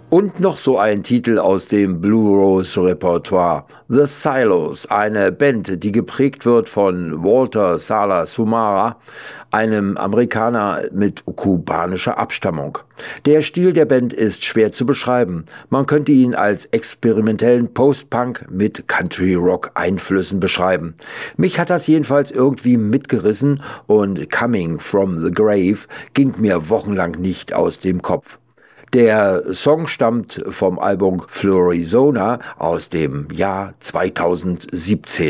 Und noch so ein Titel aus dem Blue Rose Repertoire. The Silos, eine Band, die geprägt wird von Walter Sala Sumara, einem Amerikaner mit kubanischer Abstammung. Der Stil der Band ist schwer zu beschreiben. Man könnte ihn als experimentellen Post-Punk mit Country-Rock-Einflüssen beschreiben. Mich hat das jedenfalls irgendwie mitgerissen und Coming from the Grave ging mir wochenlang nicht aus dem Kopf. Der Song stammt vom Album Florizona aus dem Jahr 2017.